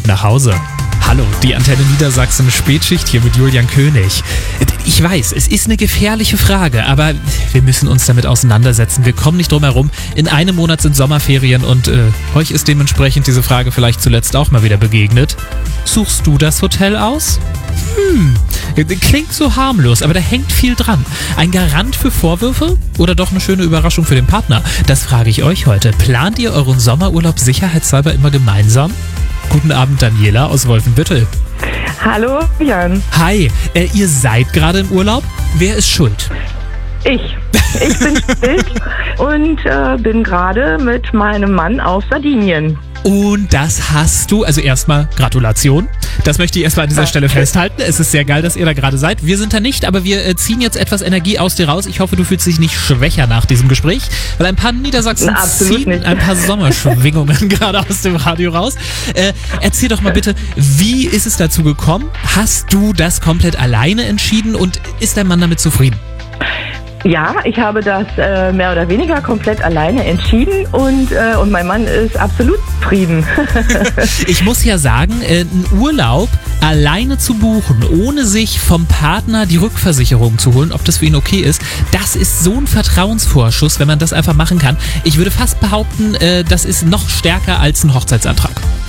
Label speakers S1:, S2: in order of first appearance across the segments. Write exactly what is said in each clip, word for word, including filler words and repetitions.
S1: gut nach Hause. Hallo, die Antenne Niedersachsen Spätschicht hier mit Julian König. Ich weiß, es ist eine gefährliche Frage, aber wir müssen uns damit auseinandersetzen. Wir kommen nicht drum herum. In einem Monat sind Sommerferien und äh, euch ist dementsprechend diese Frage vielleicht zuletzt auch mal wieder begegnet. Suchst du das Hotel aus? Hm, klingt so harmlos, aber da hängt viel dran. Ein Garant für Vorwürfe oder doch eine schöne Überraschung für den Partner? Das frage ich euch heute. Plant ihr euren Sommerurlaub sicherheitshalber immer gemeinsam? Guten Abend, Daniela aus Wolfenbüttel.
S2: Hallo, Jan.
S1: Hi, äh, ihr seid gerade im Urlaub. Wer ist schuld?
S2: Ich. Ich bin schuld und äh, bin gerade mit meinem Mann auf Sardinien.
S1: Und das hast du, also erstmal Gratulation. Das möchte ich erstmal an dieser Stelle festhalten. Es ist sehr geil, dass ihr da gerade seid. Wir sind da nicht, aber wir äh, ziehen jetzt etwas Energie aus dir raus. Ich hoffe, du fühlst dich nicht schwächer nach diesem Gespräch, weil ein paar Niedersachsen
S2: Na,
S1: ziehen
S2: nicht.
S1: ein paar Sommerschwingungen gerade aus dem Radio raus. Äh, erzähl doch mal bitte, wie ist es dazu gekommen? Hast du das komplett alleine entschieden und ist dein Mann damit zufrieden?
S2: Ja, ich habe das äh, mehr oder weniger komplett alleine entschieden und, äh, und mein Mann ist absolut zufrieden.
S1: Ich muss ja sagen, äh, einen Urlaub alleine zu buchen, ohne sich vom Partner die Rückversicherung zu holen, ob das für ihn okay ist, das ist so ein Vertrauensvorschuss, wenn man das einfach machen kann. Ich würde fast behaupten, äh, das ist noch stärker als ein Hochzeitsantrag.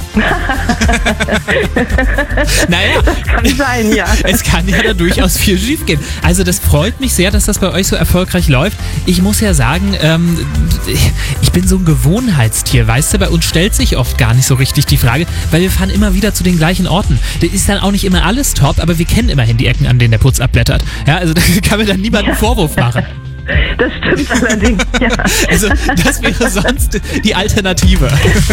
S1: Naja,
S2: Das kann sein, ja.
S1: Es kann ja da durchaus viel schief gehen. Also das freut mich sehr, dass das bei euch so erfolgreich läuft. Ich muss ja sagen, ähm, ich bin so ein Gewohnheitstier, weißt du, bei uns stellt sich oft gar nicht so richtig die Frage, weil wir fahren immer wieder zu den gleichen Orten. Das ist dann auch nicht immer alles top, aber wir kennen immerhin die Ecken, an denen der Putz abblättert. Ja, also da kann mir dann niemand einen Vorwurf machen.
S2: Das stimmt allerdings, ja.
S1: Also das wäre sonst die Alternative.